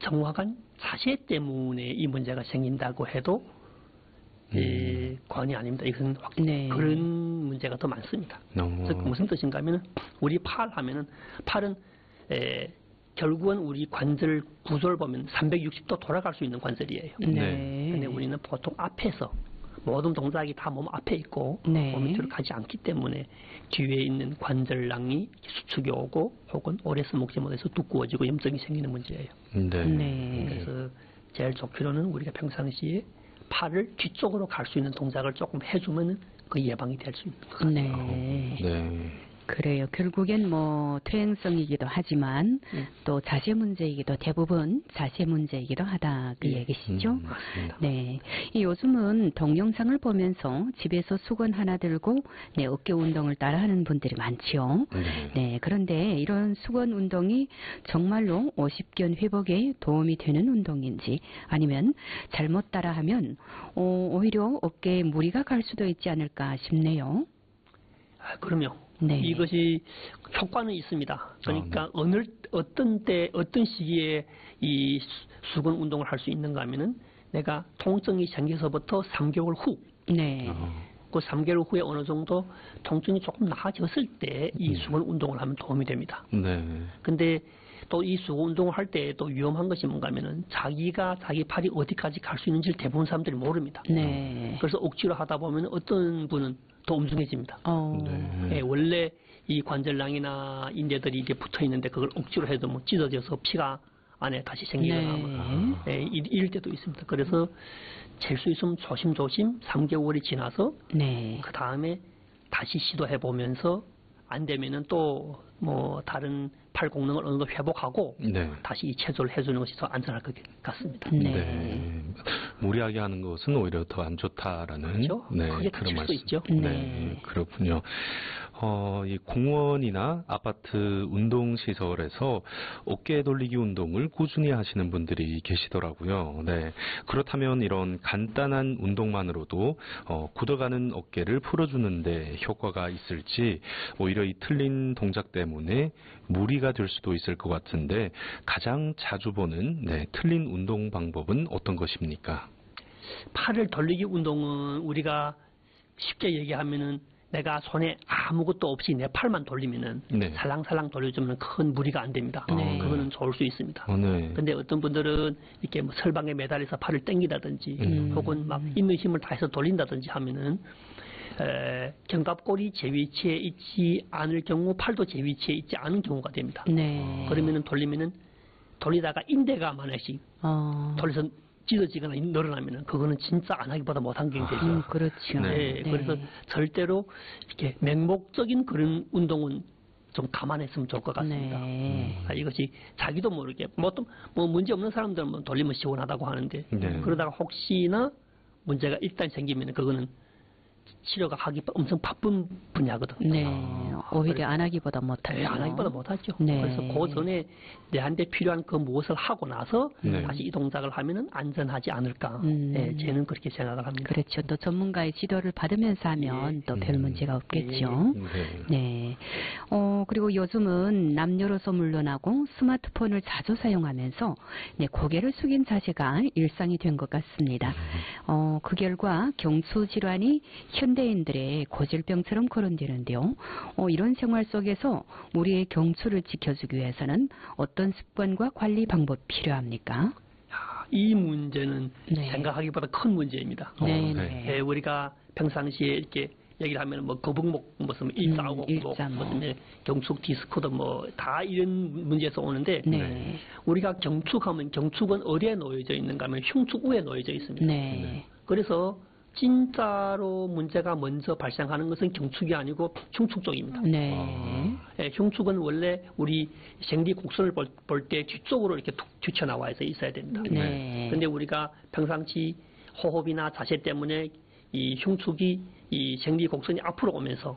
정확한 자세 때문에 이 문제가 생긴다고 해도 과언이 아닙니다. 이것은 그런 문제가 더 많습니다. 즉 무슨 뜻인가 하면은 우리 팔 하면은 팔은 결국은 우리 관절 구조를 보면 360도 돌아갈 수 있는 관절이에요. 근데 우리는 보통 앞에서 모든 동작이 다 몸 앞에 있고 몸 밑으로 가지 않기 때문에 뒤에 있는 관절낭이 수축이 오고 혹은 오래 써먹지 못해서 두꺼워지고 염증이 생기는 문제예요. 그래서 제일 좋기로는 우리가 평상시에 팔을 뒤쪽으로 갈 수 있는 동작을 조금 해주면 그 예방이 될 수 있는 것 같아요. 그래요. 결국엔 뭐 퇴행성이기도 하지만 또 자세 문제이기도 대부분 자세 문제이기도 하다 그 얘기시죠? 맞습니다. 네. 이 요즘은 동영상을 보면서 집에서 수건 하나 들고 어깨 운동을 따라하는 분들이 많지요. 네. 그런데 이런 수건 운동이 정말로 오십견 회복에 도움이 되는 운동인지 아니면 잘못 따라하면 오히려 어깨에 무리가 갈 수도 있지 않을까 싶네요. 그럼요. 이것이 효과는 있습니다. 그러니까 어떤 때, 어떤 시기에 이 수건 운동을 할 수 있는가 하면은 내가 통증이 생겨서부터 3개월 후. 그 3개월 후에 어느 정도 통증이 조금 나아졌을 때 이 수건 운동을 하면 도움이 됩니다. 근데 또 이 수건 운동을 할 때 또 위험한 것이 뭔가 하면은 자기가 자기 팔이 어디까지 갈 수 있는지를 대부분 사람들이 모릅니다. 그래서 억지로 하다 보면 어떤 분은 더 움중해집니다. 원래 이 관절낭이나 인대들이 이제 붙어 있는데 그걸 억지로 해도 뭐 찢어져서 피가 안에 다시 생기거나 이럴 때도 있습니다. 그래서 잴 수 있으면 조심조심 3개월이 지나서 그 다음에 다시 시도해 보면서 안 되면은 또 뭐 다른 팔功能을 어느 정도 회복하고 다시 이 체조를 해주는 것이 더 안전할 것 같습니다. 무리하게 하는 것은 오히려 더 안 좋다라는 크게 다칠 수 있죠. 그렇군요. 이 공원이나 아파트 운동시설에서 어깨 돌리기 운동을 꾸준히 하시는 분들이 계시더라고요. 그렇다면 이런 간단한 운동만으로도 굳어가는 어깨를 풀어주는데 효과가 있을지 오히려 이 틀린 동작 때문에 무리가 될 수도 있을 것 같은데 가장 자주 보는 틀린 운동 방법은 어떤 것입니까? 팔을 돌리기 운동은 우리가 쉽게 얘기하면은 내가 손에 아무것도 없이 내 팔만 돌리면은 살랑살랑 돌려주면 큰 무리가 안 됩니다. 그거는 좋을 수 있습니다. 근데 어떤 분들은 이렇게 뭐 설방에 매달려서 팔을 당기다든지 혹은 막 있는 힘을 다해서 돌린다든지 하면은 견갑골이 제 위치에 있지 않을 경우 팔도 제 위치에 있지 않은 경우가 됩니다. 그러면은 돌리다가 인대가 만약씩 돌려서 찢어지거나 늘어나면은 그거는 진짜 안 하기보다 못한 게 되죠. 그렇죠. 그래서 절대로 이렇게 맹목적인 그런 운동은 좀 감안했으면 좋을 것 같습니다. 이것이 자기도 모르게 뭐 문제 없는 사람들은 뭐 돌리면 시원하다고 하는데 그러다가 혹시나 문제가 일단 생기면 그거는 치료가 하기 엄청 바쁜 분야거든요. 오히려 안 하기보다 못하죠. 안 하기보다 못하죠. 그래서 그 전에 내한테 필요한 그 무엇을 하고 나서 다시 이 동작을 하면은 안전하지 않을까. 저는 그렇게 생각을 합니다. 그렇죠. 또 전문가의 지도를 받으면서 하면 또 별 문제가 없겠죠. 그리고 요즘은 남녀로서 물론하고 스마트폰을 자주 사용하면서 고개를 숙인 자세가 일상이 된 것 같습니다. 그 결과 경추 질환이 현대인들의 고질병처럼 거론되는데요. 이런 생활 속에서 우리의 경추를 지켜주기 위해서는 어떤 습관과 관리 방법이 필요합니까? 이 문제는 생각하기보다 큰 문제입니다. 우리가 평상시에 이렇게 얘기를 하면 뭐 거북목 무슨 일자오곡 무슨 경축 디스크도 뭐 다 이런 문제에서 오는데 우리가 경축하면 경축은 어디에 놓여져 있는가 하면 흉축 위에 놓여져 있습니다. 그래서 진짜로 문제가 먼저 발생하는 것은 경축이 아니고 흉축 쪽입니다. 흉축은 원래 우리 생리 곡선을 볼 때 뒤쪽으로 이렇게 툭 튀쳐나와 있어야 됩니다. 근데 우리가 평상시 호흡이나 자세 때문에 이 흉축이 이 생리 곡선이 앞으로 오면서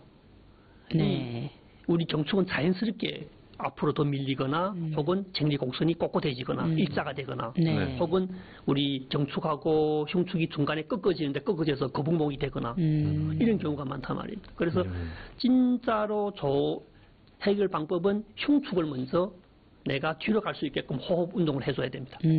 우리 경축은 자연스럽게 앞으로 더 밀리거나 혹은 생리 곡선이 꼿꼿해지거나 일자가 되거나 혹은 우리 경축하고 흉축이 중간에 꺾어지는데 꺾어져서 거북목이 되거나 이런 경우가 많단 말입니다. 그래서 진짜로 해결 방법은 흉축을 먼저 내가 뒤로 갈 수 있게끔 호흡 운동을 해줘야 됩니다.